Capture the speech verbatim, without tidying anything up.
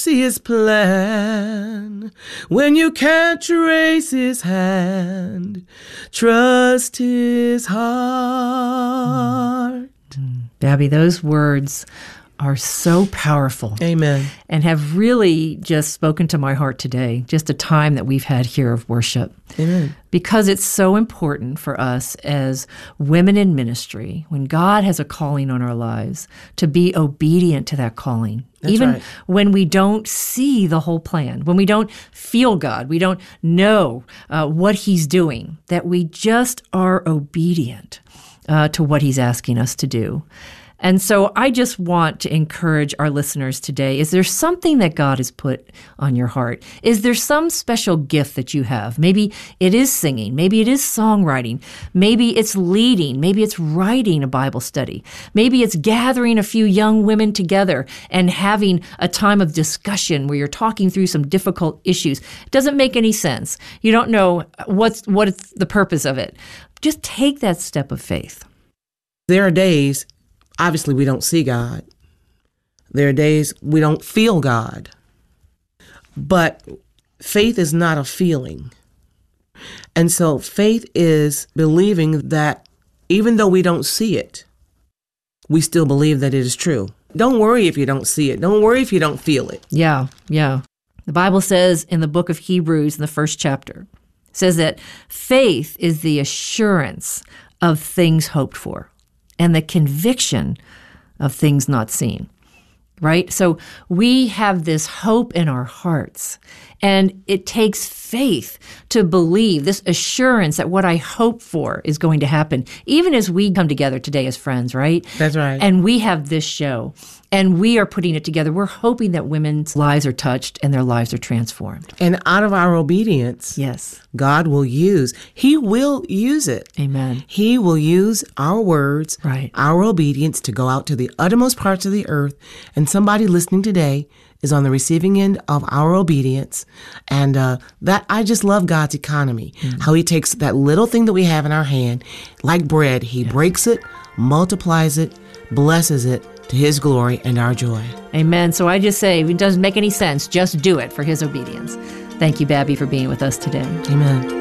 see his plan. When you can't trace his hand, trust his heart. Babby, those words are so powerful. Amen. And have really just spoken to my heart today, just a time that we've had here of worship. Amen. Because it's so important for us as women in ministry, when God has a calling on our lives, to be obedient to that calling. That's Even right. when we don't see the whole plan, when we don't feel God, we don't know uh, what he's doing, that we just are obedient uh, to what he's asking us to do. And so I just want to encourage our listeners today. Is there something that God has put on your heart? Is there some special gift that you have? Maybe it is singing. Maybe it is songwriting. Maybe it's leading. Maybe it's writing a Bible study. Maybe it's gathering a few young women together and having a time of discussion where you're talking through some difficult issues. It doesn't make any sense. You don't know what's what's the purpose of it. Just take that step of faith. There are days, obviously, we don't see God. There are days we don't feel God. But faith is not a feeling. And so faith is believing that even though we don't see it, we still believe that it is true. Don't worry if you don't see it. Don't worry if you don't feel it. Yeah, yeah. The Bible says in the book of Hebrews in the first chapter, it says that faith is the assurance of things hoped for and the conviction of things not seen, right? So we have this hope in our hearts, and it takes faith to believe, this assurance that what I hope for is going to happen, even as we come together today as friends, right? That's right. And we have this show, and we are putting it together. We're hoping that women's lives are touched and their lives are transformed. And out of our obedience, Yes. God will use, he will use it. Amen. He will use our words, Right. our obedience to go out to the uttermost parts of the earth. And somebody listening today is on the receiving end of our obedience. And uh, that I just love God's economy, mm-hmm. how he takes that little thing that we have in our hand, like bread, he yes. breaks it, multiplies it, blesses it to his glory and our joy. Amen. So I just say, if it doesn't make any sense, just do it for his obedience. Thank you, Babby, for being with us today. Amen.